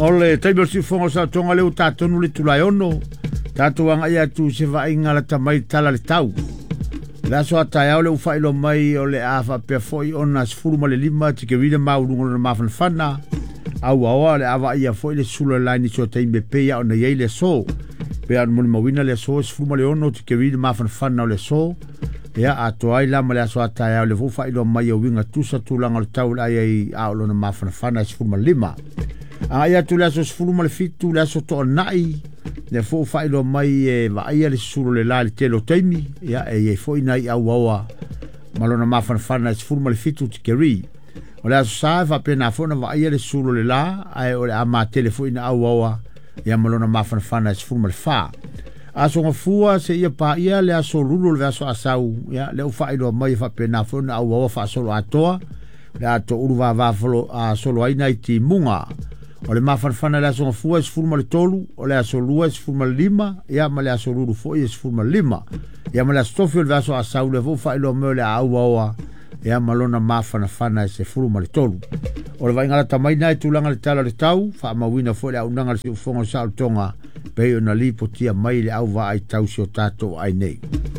Ole taibel si fongo sa tonga leu tātonu le tulai ono. Tātou anga ia tu se va inga la tamai tala le tau. La so atai au le ufailo mai o le afa pe foi ona sfuru ma le lima tike wile maurungo na mawhanwhana. Au awa le awa ia foi le sula laini so taimbe peia ona iei le so. Pea moni mawina le so sfuru ma le ono tike wile mawhanwhana o le so. Ia ato ai lama le aso atai au le ufailo mai o winga tusa tulanga le tau la iei au lo na mawhanwhana sfuru ma lima. Ia tu le aso sfuru ma le fitu le aso to nai. Le fo failo mai e vaia le suru le la le telo taimi ya e fo nai au awa malona mawhanwhana e sfuru ma le fitu tikeri. O le aso sa fa pena fo na vaia le suru le la ai o le ama telefoni au awa ya malona mawhanwhana e sfuru ma le fa. Aso ngafua se ia pa ia le aso rulu le aso asau ya le failo mai fa pena fo na au awa fa solo atoa le ato uruva va folo a solo ai nai ti munga. O le mawhanwhana le aso ngafua sfuru ma le tolu, o le aso lua sfuru ma le lima, ia ma le aso ruru fo i sfuru ma le lima. Ia ma le aso tofi o le aso asau le fo failo meo le au aua, ia ma lona mawhanwhana sfuru ma le tolu. O le vaingala tamaina e tulanga le tala le tau, wha mawina fo le au nanga le si ufonga sa tonga, pei o na li potia mai le au va ai tau si o tato ai nei.